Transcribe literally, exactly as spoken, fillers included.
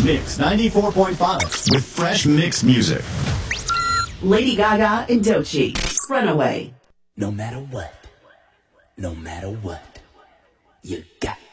Mix ninety-four point five with fresh mixed music. Lady Gaga and Doechii, Runaway. No matter what, no matter what, you got